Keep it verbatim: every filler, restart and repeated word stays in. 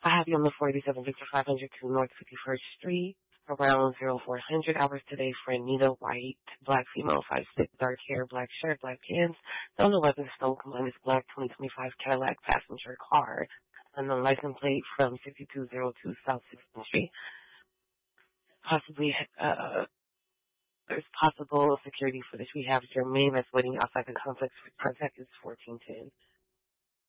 I have you on the forty-seven Victor five hundred two North fifty-first Street, around zero four hundred hours today for Anita White, black female, five six, dark hair, black shirt, black pants. The only weapon stone complaint is black twenty twenty-five Cadillac passenger car. And the license plate from fifty-two oh two South sixteenth Street. Possibly, uh, there's possible security footage. We have Jermaine that's waiting outside the complex. Contact is fourteen ten.